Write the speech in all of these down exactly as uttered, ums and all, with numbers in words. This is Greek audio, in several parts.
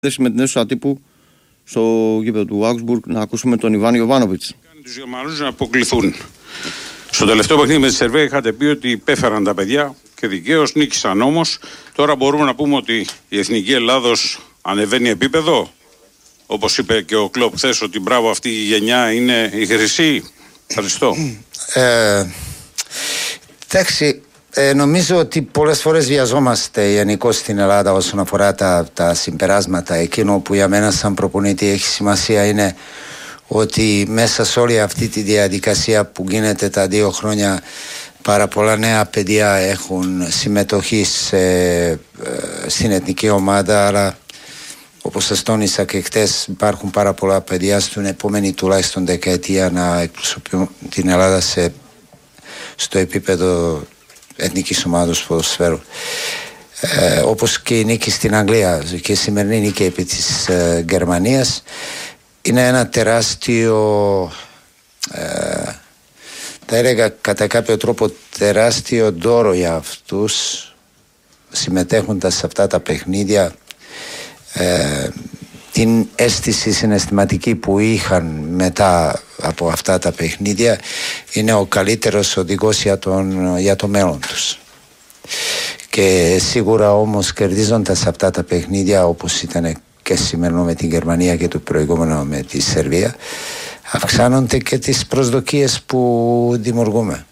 με την αίθουσα τύπου στο γήπεδο του Augsburg να ακούσουμε τον Ιβάν Ιοβάνοβιτς. Κάνει τους Γερμανούς να αποκλειθούν. Στο τελευταίο παιχνίδι με τη Σερβία είχατε πει ότι υπέφεραν τα παιδιά και δικαίως νίκησαν, όμως τώρα μπορούμε να πούμε ότι η Εθνική Ελλάδος ανεβαίνει επίπεδο, όπως είπε και ο Κλοπ χθες, ότι μπράβο, αυτή η γενιά είναι η χρυσή. Ευχαριστώ. Ε, εντάξει, ε, νομίζω ότι πολλές φορές βιαζόμαστε γενικώς στην Ελλάδα όσον αφορά τα, τα συμπεράσματα. Εκείνο που για μένα σαν προπονητή έχει σημασία είναι ότι μέσα σε όλη αυτή τη διαδικασία που γίνεται τα δύο χρόνια πάρα πολλά νέα παιδιά έχουν συμμετοχή σε, ε, στην εθνική ομάδα, αλλά όπως σας τόνισα και χτες, υπάρχουν πάρα πολλά παιδιά στην επόμενη τουλάχιστον δεκαετία να εκπροσωπούν την Ελλάδα σε, στο επίπεδο εθνικής ομάδος ποδοσφαίρου. Ε, όπως και η νίκη στην Αγγλία και η σημερινή νίκη επί της ε, Γερμανίας είναι ένα τεράστιο, ε, θα έλεγα κατά κάποιο τρόπο τεράστιο δώρο για αυτούς, συμμετέχοντας σε αυτά τα παιχνίδια. Ε, την αίσθηση συναισθηματική που είχαν μετά από αυτά τα παιχνίδια είναι ο καλύτερος οδηγός για, τον, για το μέλλον τους. Και σίγουρα όμως κερδίζοντας αυτά τα παιχνίδια, όπως ήταν και σήμερα με την Γερμανία και το προηγούμενο με τη Σερβία, αυξάνονται και τις προσδοκίες που δημιουργούμε.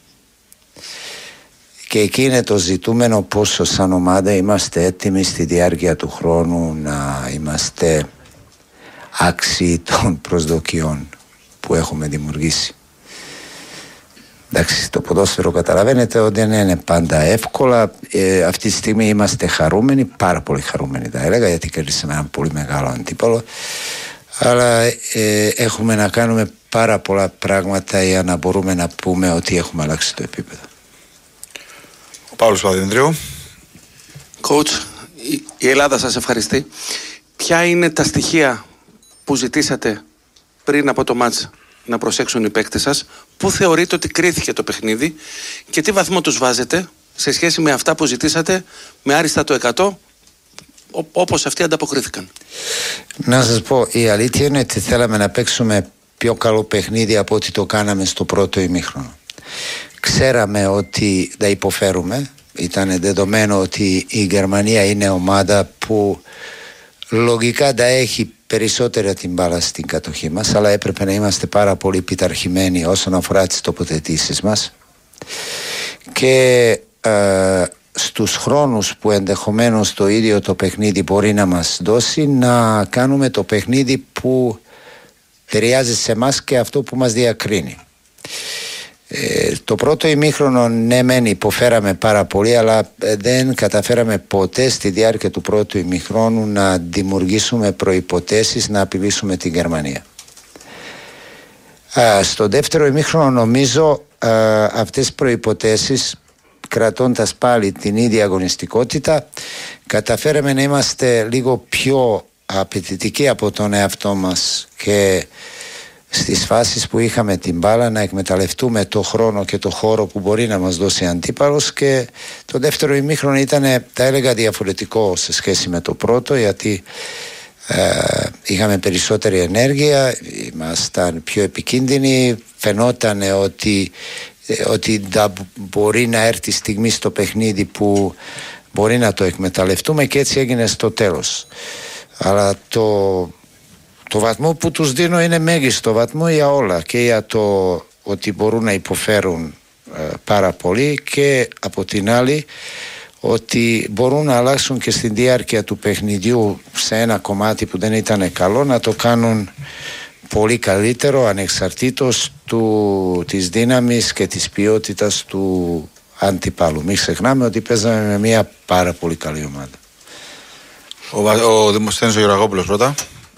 Και εκεί είναι το ζητούμενο, πόσο σαν ομάδα είμαστε έτοιμοι στη διάρκεια του χρόνου να είμαστε άξιοι των προσδοκιών που έχουμε δημιουργήσει. Εντάξει, το ποδόσφαιρο καταλαβαίνετε ότι δεν είναι πάντα εύκολα. Ε, αυτή τη στιγμή είμαστε χαρούμενοι, πάρα πολύ χαρούμενοι θα έλεγα, γιατί κερδίσαμε ένα πολύ μεγάλο αντίπαλο. Αλλά ε, έχουμε να κάνουμε πάρα πολλά πράγματα για να μπορούμε να πούμε ότι έχουμε αλλάξει το επίπεδο. Ο Παύλος Παπαδημητρίου. Coach, η Ελλάδα σας ευχαριστεί. Ποια είναι τα στοιχεία που ζητήσατε πριν από το μάτς να προσέξουν οι παίκτες σας, πού θεωρείτε ότι κρίθηκε το παιχνίδι και τι βαθμό τους βάζετε σε σχέση με αυτά που ζητήσατε με άριστα το εκατό, όπως αυτοί ανταποκρίθηκαν? Να σας πω, η αλήθεια είναι ότι θέλαμε να παίξουμε πιο καλό παιχνίδι από ό,τι το κάναμε στο πρώτο ημίχρονο. Ξέραμε ότι θα υποφέρουμε. Ήταν δεδομένο ότι η Γερμανία είναι ομάδα που λογικά θα έχει περισσότερα την μπάλα στην κατοχή μας, αλλά έπρεπε να είμαστε πάρα πολύ πειθαρχημένοι όσον αφορά τις τοποθετήσεις μας και ε, στους χρόνους που ενδεχομένως το ίδιο το παιχνίδι μπορεί να μας δώσει, να κάνουμε το παιχνίδι που ταιριάζει σε εμάς και αυτό που μας διακρίνει. Ε, το πρώτο ημίχρονο ναι μεν υποφέραμε πάρα πολύ, αλλά δεν καταφέραμε ποτέ στη διάρκεια του πρώτου ημίχρονου να δημιουργήσουμε προϋποθέσεις να απειλήσουμε την Γερμανία. Α, στο δεύτερο ημίχρονο νομίζω α, αυτές τις προϋποθέσεις, κρατώντας πάλι την ίδια αγωνιστικότητα, καταφέραμε να είμαστε λίγο πιο απαιτητικοί από τον εαυτό μας και στις φάσεις που είχαμε την μπάλα να εκμεταλλευτούμε το χρόνο και το χώρο που μπορεί να μας δώσει αντίπαλος. Και το δεύτερο ημίχρονο ήταν, τα έλεγα, διαφορετικό σε σχέση με το πρώτο, γιατί ε, είχαμε περισσότερη ενέργεια, ήμασταν πιο επικίνδυνοι, φαινόταν ότι, ότι θα μπορεί να έρθει στιγμή στο παιχνίδι που μπορεί να το εκμεταλλευτούμε, και έτσι έγινε στο τέλος. Αλλά το Το βαθμό που τους δίνω είναι μέγιστο βαθμό για όλα, και για το ότι μπορούν να υποφέρουν ε, πάρα πολύ, και από την άλλη ότι μπορούν να αλλάξουν και στην διάρκεια του παιχνιδιού σε ένα κομμάτι που δεν ήταν καλό, να το κάνουν πολύ καλύτερο ανεξαρτήτως του, της δύναμης και της ποιότητας του αντιπάλου. Μην ξεχνάμε ότι παίζαμε με μια πάρα πολύ καλή ομάδα. Ο, ο Δημοσθένης ο Γεωργόπουλος πρώτα.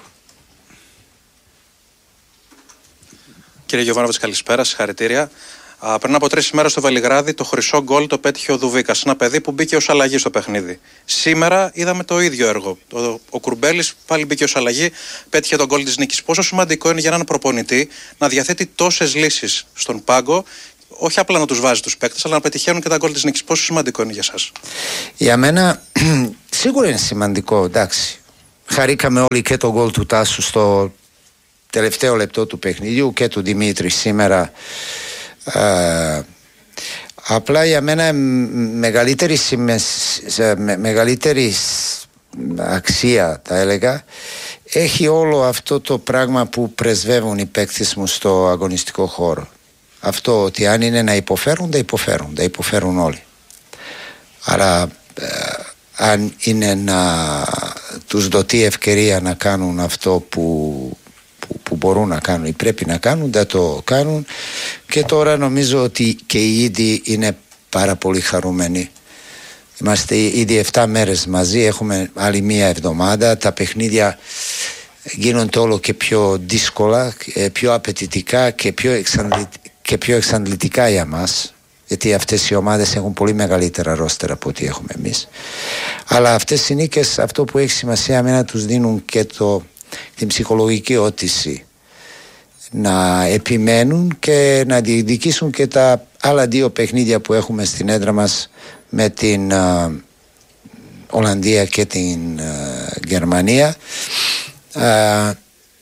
Κύριε Γιωβάνοβιτς, καλησπέρα, συγχαρητήρια. Α, πριν από τρεις ημέρες στο Βελιγράδι το χρυσό γκολ το πέτυχε ο Δουβίκας, ένα παιδί που μπήκε ως αλλαγή στο παιχνίδι. Σήμερα είδαμε το ίδιο έργο. Ο, ο Κουρμπέλης πάλι μπήκε ως αλλαγή, πέτυχε τον γκολ της νίκης. Πόσο σημαντικό είναι για έναν προπονητή να διαθέτει τόσες λύσεις στον πάγκο, όχι απλά να τους βάζει τους παίκτες, αλλά να πετυχαίνουν και τα γκολ της νίκης? Πόσο σημαντικό είναι για εσάς? Για μένα σίγουρα είναι σημαντικό, εντάξει. χαρήκαμε όλοι και το γκολ του Τάσου στο τελευταίο λεπτό του παιχνιδιού και του Δημήτρη σήμερα. Ε, απλά για μένα μεγαλύτερη, με, μεγαλύτερη αξία, θα έλεγα, έχει όλο αυτό το πράγμα που πρεσβεύουν οι παίκτες μου στο αγωνιστικό χώρο. Αυτό ότι αν είναι να υποφέρουν, θα υποφέρουν, θα υποφέρουν όλοι. Αλλά ε, αν είναι να τους δοθεί ευκαιρία να κάνουν αυτό που, που, που μπορούν να κάνουν ή πρέπει να κάνουν, θα το κάνουν. Και τώρα νομίζω ότι και οι ίδιοι είναι πάρα πολύ χαρούμενοι. Είμαστε ήδη εφτά μέρες μαζί, έχουμε άλλη μία εβδομάδα. Τα παιχνίδια γίνονται όλο και πιο δύσκολα, πιο απαιτητικά και πιο, εξαντλη... και πιο εξαντλητικά για μας. Γιατί αυτές οι ομάδες έχουν πολύ μεγαλύτερα ρόστερα από ό,τι έχουμε εμείς. Αλλά αυτές οι νίκες, αυτό που έχει σημασία με να τους δίνουν και το, την ψυχολογική όθηση να επιμένουν και να διεκδικήσουν και τα άλλα δύο παιχνίδια που έχουμε στην έδρα μας με την uh, Ολλανδία και την uh, Γερμανία. Uh,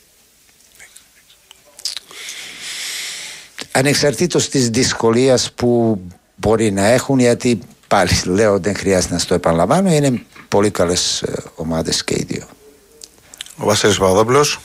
ανεξαρτήτως της δυσκολίας που μπορεί να έχουν, γιατί πάλι λέω δεν χρειάζεται να στο επαναλαμβάνω, είναι πολύ καλές uh, ομάδες και οι δύο. Ο Βασίλης Παπαδόπουλος.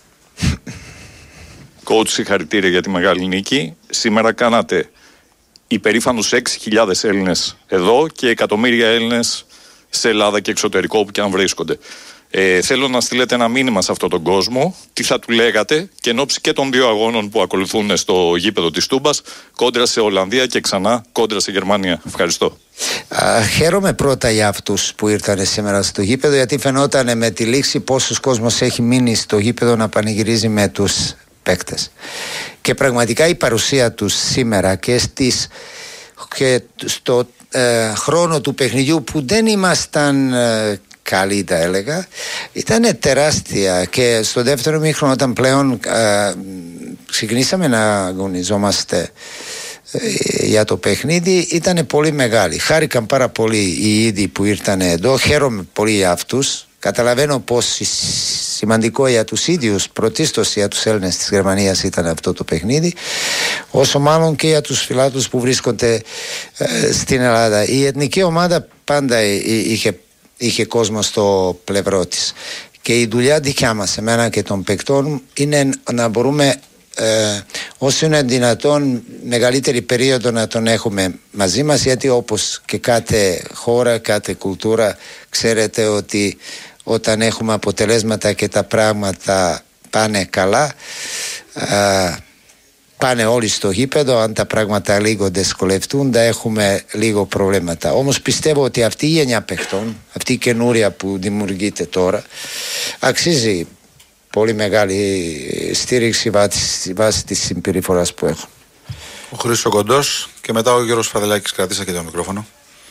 Coach, συγχαρητήρια για τη μεγάλη νίκη. Σήμερα κάνατε υπερήφανους έξι χιλιάδες Έλληνες εδώ και εκατομμύρια Έλληνες σε Ελλάδα και εξωτερικό όπου και αν βρίσκονται. Ε, θέλω να στείλετε ένα μήνυμα σε αυτόν τον κόσμο, τι θα του λέγατε και εν ώψη και των δύο αγώνων που ακολουθούν στο γήπεδο της Τούμπας, κόντρα σε Ολλανδία και ξανά κόντρα σε Γερμανία. Ευχαριστώ. Α, χαίρομαι πρώτα για αυτούς που ήρθαν σήμερα στο γήπεδο, γιατί φαινόταν με τη λήξη πόσος κόσμος έχει μείνει στο γήπεδο να πανηγυρίζει με τους παίκτες. Και πραγματικά η παρουσία τους σήμερα και, στις, και στο ε, χρόνο του παιχνιδιού που δεν ήμασταν ε, καλοί, τα έλεγα, ήταν τεράστια. Και στο δεύτερο μήχρονο, όταν πλέον ε, ξεκινήσαμε να αγωνιζόμαστε ε, για το παιχνίδι, ήταν πολύ μεγάλη. Χάρηκαν πάρα πολύ οι ίδιοι που ήρθαν εδώ. Χαίρομαι πολύ για αυτούς. Καταλαβαίνω πως σημαντικό για τους ίδιους, πρωτίστως για τους Έλληνες της Γερμανίας ήταν αυτό το παιχνίδι, όσο μάλλον και για τους φιλάθλους που βρίσκονται ε, στην Ελλάδα. Η εθνική ομάδα πάντα είχε, είχε κόσμο στο πλευρό της και η δουλειά δικιά μας, εμένα και των παικτών, είναι να μπορούμε ε, όσο είναι δυνατόν μεγαλύτερη περίοδο να τον έχουμε μαζί μας, γιατί όπως και κάθε χώρα, κάθε κουλτούρα, ξέρετε ότι όταν έχουμε αποτελέσματα και τα πράγματα πάνε καλά, α, πάνε όλοι στο γήπεδο. Αν τα πράγματα λίγο δυσκολευτούν, θα έχουμε λίγο προβλήματα. Όμως πιστεύω ότι αυτή η γενιά παιχτών, αυτή η καινούρια που δημιουργείται τώρα, αξίζει πολύ μεγάλη στήριξη βάσει της συμπεριφοράς που έχουν. Ο Χρήστος Κοντός και μετά ο Γιώργος Φαδελάκης. Κρατήσα και το μικρόφωνο.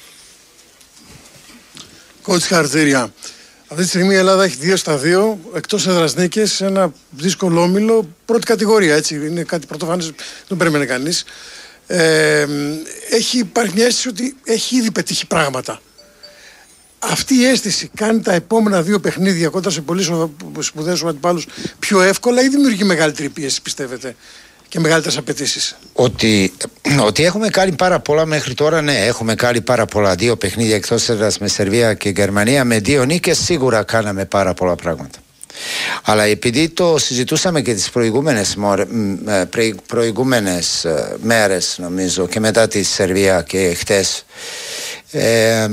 Κότσι, χαρακτήρια. Αυτή τη στιγμή η Ελλάδα έχει δύο στα δύο, εκτός έδρας νίκες, σε ένα δύσκολο όμιλο, πρώτη κατηγορία, έτσι, είναι κάτι πρωτοφανές, δεν περίμενε κανείς. Ε, έχει υπάρχει μια αίσθηση ότι έχει ήδη πετύχει πράγματα. Αυτή η αίσθηση κάνει τα επόμενα δύο παιχνίδια κοντά σε πολύ σπουδαίους αντιπάλους πιο εύκολα ή δημιουργεί μεγαλύτερη πίεση, πιστεύετε, και μεγαλύτερες απαιτήσεις? Ότι, ότι έχουμε κάνει πάρα πολλά μέχρι τώρα, ναι, έχουμε κάνει πάρα πολλά. Δύο παιχνίδια εκτός έδρας με Σερβία και Γερμανία, με δύο νίκες σίγουρα κάναμε πάρα πολλά πράγματα. Αλλά επειδή το συζητούσαμε και τις προηγούμενες, προηγούμενες μέρες, νομίζω, και μετά τη Σερβία και χτες, ε, ε,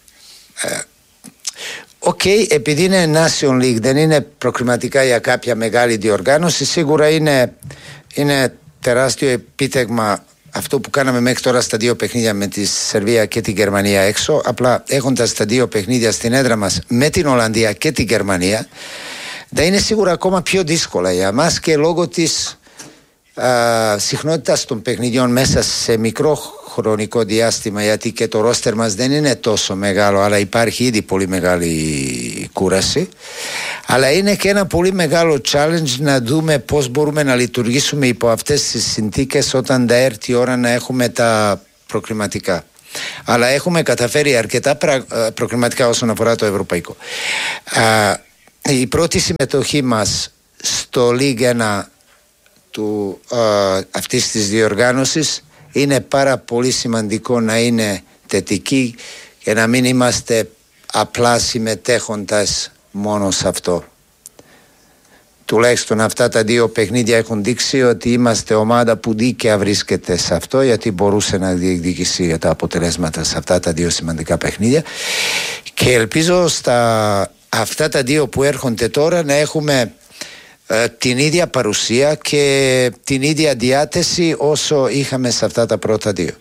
Οκ, okay, επειδή είναι Nation League, δεν είναι προκριματικά για κάποια μεγάλη διοργάνωση, σίγουρα είναι, είναι τεράστιο επίτευγμα αυτό που κάναμε μέχρι τώρα στα δύο παιχνίδια με τη Σερβία και τη Γερμανία έξω. Απλά έχοντας τα δύο παιχνίδια στην έδρα μας με την Ολλανδία και τη Γερμανία, θα είναι σίγουρα ακόμα πιο δύσκολα για μας και λόγω της α, συχνότητας των παιχνιδιών μέσα σε μικρό χρονικό διάστημα, γιατί και το ρόστερ μας δεν είναι τόσο μεγάλο, αλλά υπάρχει ήδη πολύ μεγάλη κούραση. Αλλά είναι και ένα πολύ μεγάλο challenge να δούμε πώς μπορούμε να λειτουργήσουμε υπό αυτές τις συνθήκες όταν θα έρθει η ώρα να έχουμε τα προκριματικά. Αλλά έχουμε καταφέρει αρκετά πρα, προκριματικά όσον αφορά το ευρωπαϊκό. Α, η πρώτη συμμετοχή μας στο League ένα του, ε, αυτής της διοργάνωσης είναι πάρα πολύ σημαντικό να είναι θετική και να μην είμαστε απλά συμμετέχοντας μόνο σε αυτό. Τουλάχιστον αυτά τα δύο παιχνίδια έχουν δείξει ότι είμαστε ομάδα που δίκαια βρίσκεται σε αυτό, γιατί μπορούσε να διεκδικήσει τα αποτελέσματα σε αυτά τα δύο σημαντικά παιχνίδια, και ελπίζω στα αυτά τα δύο που έρχονται τώρα να έχουμε ε, την ίδια παρουσία και την ίδια διάθεση όσο είχαμε σε αυτά τα πρώτα δύο.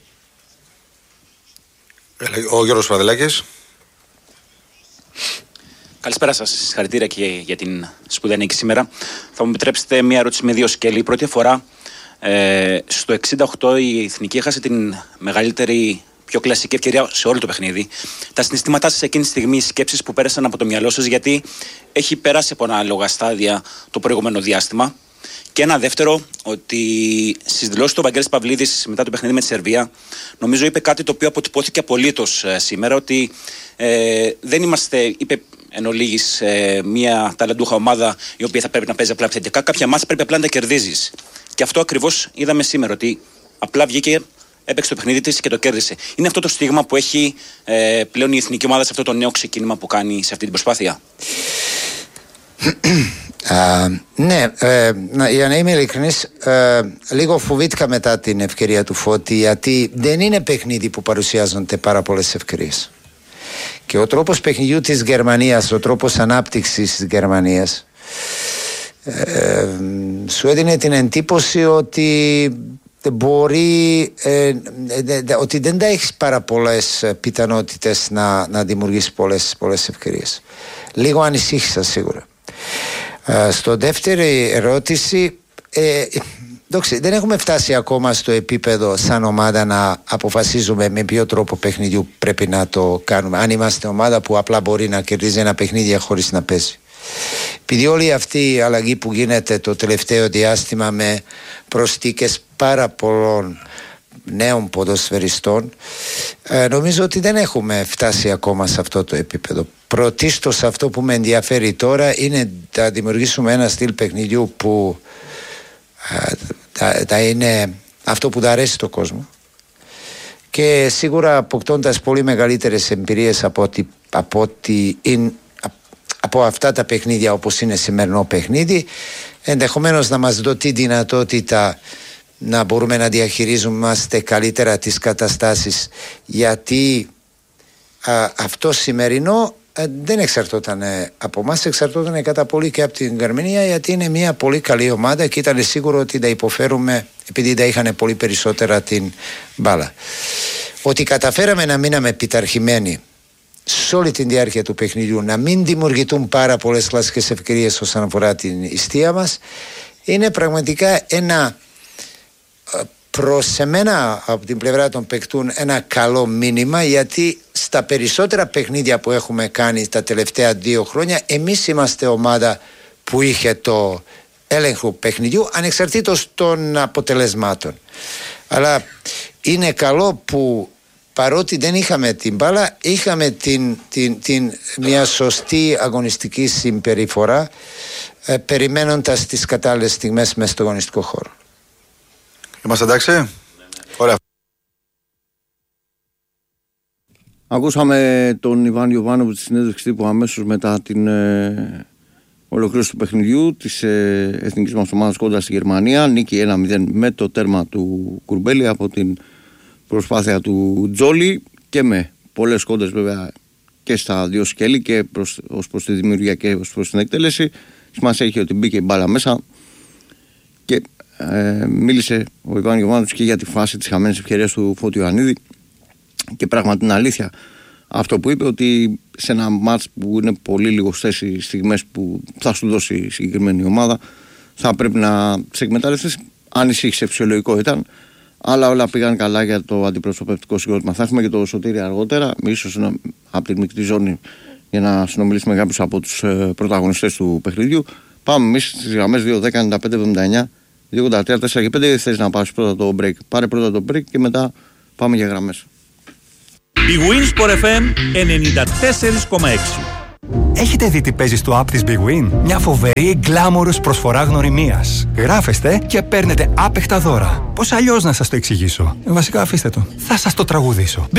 Ο Γιώργος Φαδελάκης. Καλησπέρα σας. Συγχαρητήρια και για την σπουδαία νίκη σήμερα. Θα μου επιτρέψετε μία ερώτηση με δύο σκέλη. Πρώτη φορά ε, στο εξήντα οκτώ η Εθνική έχασε την μεγαλύτερη, πιο κλασική ευκαιρία σε όλο το παιχνίδι. Τα συναισθήματά σας εκείνη τη στιγμή, οι σκέψεις που πέρασαν από το μυαλό σας, γιατί έχει περάσει από ανάλογα στάδια το προηγούμενο διάστημα. Και ένα δεύτερο, ότι στις δηλώσεις του Βαγγέλης Παυλίδης μετά το παιχνίδι με τη Σερβία, νομίζω είπε κάτι το οποίο αποτυπώθηκε απολύτως ε, σήμερα, ότι ε, δεν είμαστε, είπε εν ολίγης, ε, μια ταλαντούχα ομάδα η οποία θα πρέπει να παίζει απλά επιθετικά. Κάποια μάτς πρέπει απλά να τα κερδίζεις. Και αυτό ακριβώς είδαμε σήμερα, ότι απλά βγήκε, έπαιξε το παιχνίδι της και το κέρδισε. Είναι αυτό το στίγμα που έχει ε, πλέον η εθνική ομάδα σε αυτό το νέο ξεκίνημα που κάνει σε αυτή την προσπάθεια. Uh, ναι, ε, να, για να είμαι ειλικρινής, ε, λίγο φοβήθηκα μετά την ευκαιρία του Φώτη, γιατί δεν είναι παιχνίδι που παρουσιάζονται πάρα πολλές ευκαιρίες. Και ο τρόπος παιχνιδιού της Γερμανίας, ο τρόπος ανάπτυξης της Γερμανίας, ε, σου έδινε την εντύπωση ότι μπορεί, ε, ε, ε, ότι δεν τα έχεις πάρα πολλές πιθανότητες να, να δημιουργήσει πολλές, πολλές ευκαιρίες. Λίγο ανησύχησα σίγουρα. Uh, στο δεύτερη ερώτηση, ε, δόξε, δεν έχουμε φτάσει ακόμα στο επίπεδο σαν ομάδα να αποφασίζουμε με ποιο τρόπο παιχνιδιού πρέπει να το κάνουμε. Αν είμαστε ομάδα που απλά μπορεί να κερδίζει ένα παιχνίδι χωρίς να παίζει. Επειδή όλη αυτή η αλλαγή που γίνεται το τελευταίο διάστημα με προσθήκες πάρα πολλών νέων ποδοσφαιριστών, ε, νομίζω ότι δεν έχουμε φτάσει ακόμα σε αυτό το επίπεδο. Πρωτίστως αυτό που με ενδιαφέρει τώρα είναι να δημιουργήσουμε ένα στυλ παιχνιδιού που ε, θα, θα είναι αυτό που θα αρέσει το κόσμο, και σίγουρα αποκτώντας πολύ μεγαλύτερες εμπειρίες από, ότι, από, ότι είναι, από αυτά τα παιχνίδια όπως είναι σημερινό παιχνίδι, ενδεχομένως να μας δώσει δυνατότητα να μπορούμε να διαχειρίζομαστε καλύτερα τις καταστάσεις, γιατί α, αυτό σημερινό α, δεν εξαρτώταν από εμάς, εξαρτώταν κατά πολύ και από την Γερμανία, γιατί είναι μια πολύ καλή ομάδα και ήταν σίγουρο ότι θα υποφέρουμε επειδή θα είχαν πολύ περισσότερα την μπάλα. Ότι καταφέραμε να μείναμε πειθαρχημένοι σε όλη τη διάρκεια του παιχνιδιού, να μην δημιουργηθούν πάρα πολλές κλασικές ευκαιρίες όσον αφορά την ιστία μας, είναι πραγματικά ένα, προς εμένα από την πλευρά των παικτών, ένα καλό μήνυμα, γιατί στα περισσότερα παιχνίδια που έχουμε κάνει τα τελευταία δύο χρόνια εμείς είμαστε ομάδα που είχε το έλεγχο παιχνιδιού ανεξαρτήτως των αποτελεσμάτων. Αλλά είναι καλό που παρότι δεν είχαμε την μπάλα, είχαμε την, την, την, μια σωστή αγωνιστική συμπεριφορά, ε, περιμένοντας τις κατάλληλες στιγμές μέσα στο αγωνιστικό χώρο. Είμαστε εντάξει? Ωραία. Ακούσαμε τον Ιβάν Ιωβάνοβιτ στη συνέντευξη τύπου αμέσως μετά την ε, ολοκλήρωση του παιχνιδιού της ε, εθνικής μας ομάδας κόντρα στη Γερμανία. Νίκη ένα μηδέν με το τέρμα του Κουρμπέλη από την προσπάθεια του Τζόλι, και με πολλές κόντρες βέβαια και στα δύο σκέλη, και προς, ως προς τη δημιουργία και ως προς την εκτέλεση. Σημασία έχει ότι μπήκε η μπάλα μέσα, και ε, μίλησε ο Ιβάν Ιωβάνοβιτς και για τη φάση της χαμένης ευκαιρίας του Φώτη Ιωαννίδη, και πράγματι είναι αλήθεια αυτό που είπε, ότι σε ένα μάτς που είναι πολύ λιγοστές οι στιγμές που θα σου δώσει η συγκεκριμένη ομάδα, θα πρέπει να σε εκμεταλλευτείς. Ανησύχησε, φυσιολογικό ήταν, αλλά όλα πήγαν καλά για το αντιπροσωπευτικό συγκρότημα. Θα έχουμε και το Σωτήρι αργότερα, ίσως από την μεικτή ζώνη, για να συνομιλήσουμε με κάποιους από τους ε, πρωταγωνιστές του παιχνιδιού. Πάμε εμείς στις γραμμές δύο δέκα ενενήντα πέντε εβδομήντα εννιά δύο ογδόντα τρία τέσσερα και πέντε. Θες να πάρεις πρώτα το break? Πάρε πρώτα το break και μετά πάμε για γραμμές. Η Winsport εφ εμ ενενήντα τέσσερα κόμμα έξι. Έχετε δει τι παίζει στο app της Big Win? Μια φοβερή γκλάμορος προσφορά γνωριμίας. Γράφεστε και παίρνετε άπεχτα δώρα. Πώς αλλιώς να σας το εξηγήσω? Βασικά αφήστε το. Θα σας το τραγουδήσω.